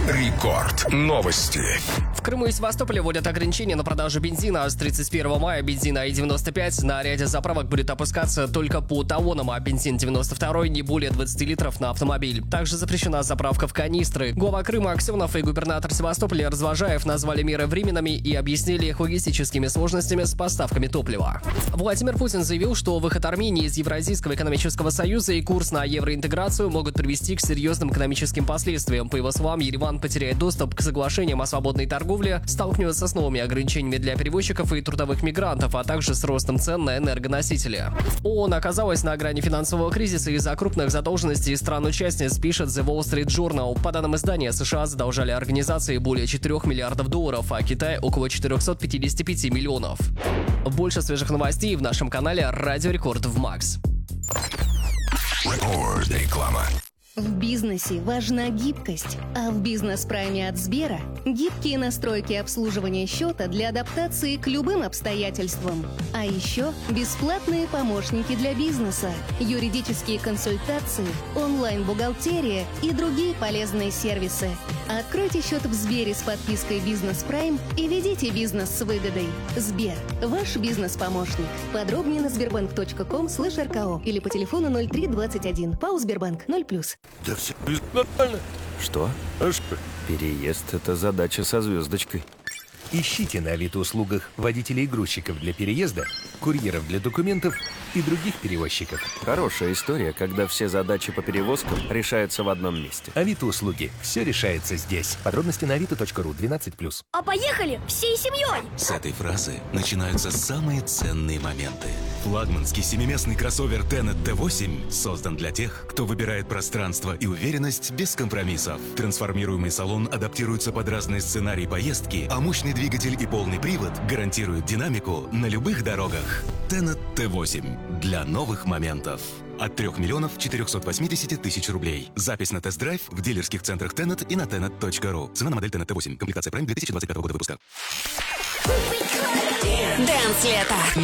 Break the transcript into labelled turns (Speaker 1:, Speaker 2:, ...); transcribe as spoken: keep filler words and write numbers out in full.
Speaker 1: Рекорд. Новости.
Speaker 2: В Крыму и Севастополе вводят ограничения на продажу бензина. С тридцать первого мая бензин А И девяносто пять на ряде заправок будет опускаться только по талонам, а бензин девяносто два не более двадцати литров на автомобиль. Также запрещена заправка в канистры. Глава Крыма Аксенов и губернатор Севастополя Развожаев назвали меры временными и объяснили их логистическими сложностями с поставками топлива. Владимир Путин заявил, что выход Армении из Евразийского экономического союза и курс на евроинтеграцию могут привести к серьезным экономическим последствиям. По его словам, Ереван потеряет доступ к соглашениям о свободной торговле, столкнется с новыми ограничениями для перевозчиков и трудовых мигрантов, а также с ростом цен на энергоносители. ООН оказалась на грани финансового кризиса из-за крупных задолженностей стран-участниц, пишет The Wall Street Journal. По данным издания, США задолжали организации более четырёх миллиардов долларов, а Китай около четырёхсот пятидесяти пяти миллионов. Больше свежих новостей в нашем канале Радио Рекорд в Макс.
Speaker 1: Реклама.
Speaker 3: В бизнесе важна гибкость, а в бизнес-прайме от Сбера гибкие настройки обслуживания счета для адаптации к любым обстоятельствам. А еще бесплатные помощники для бизнеса, юридические консультации, онлайн-бухгалтерия и другие полезные сервисы. Откройте счет в Сбере с подпиской «Бизнес Прайм» и ведите бизнес с выгодой. Сбер – ваш бизнес-помощник. Подробнее на сбербанк точка ком слэш эр ка о или по телефону ноль три двадцать один. ПАО «Сбербанк» ноль плюс.
Speaker 4: Да все нормально.
Speaker 5: Что?
Speaker 4: А что?
Speaker 5: Переезд – это задача со звездочкой.
Speaker 4: Ищите на Авито-услугах водителей и грузчиков для переезда, курьеров для документов и других перевозчиков.
Speaker 5: Хорошая история, когда все задачи по перевозкам решаются в одном месте.
Speaker 4: Авито-услуги. Все решается здесь. Подробности на авито точка ру. двенадцать плюс.
Speaker 6: А поехали всей семьей!
Speaker 7: С этой фразы начинаются самые ценные моменты. Флагманский семиместный кроссовер Tenet Т восемь создан для тех, кто выбирает пространство и уверенность без компромиссов. Трансформируемый салон адаптируется под разные сценарии поездки, а мощный двигатель и полный привод гарантируют динамику на любых дорогах. Tenet Т восемь для новых моментов. От трёх миллионов четырёхсот восьмидесяти тысяч рублей. Запись на тест-драйв в дилерских центрах Tenet и на tenet точка ру. Цена на модель Tenet Т восемь. Комплектация Prime две тысячи двадцать пятого года выпуска.
Speaker 6: Дэнс лето.